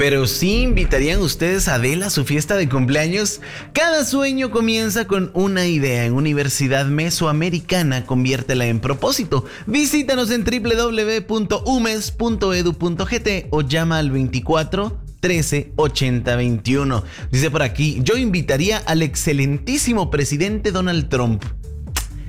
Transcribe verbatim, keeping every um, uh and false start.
Pero sí invitarían ustedes a Adele a su fiesta de cumpleaños. Cada sueño comienza con una idea. En Universidad Mesoamericana, conviértela en propósito. Visítanos en doble u doble u doble u punto u m e s punto e d u punto g t o llama al veinticuatro trece ochenta veintiuno. Dice por aquí, yo invitaría al excelentísimo presidente Donald Trump.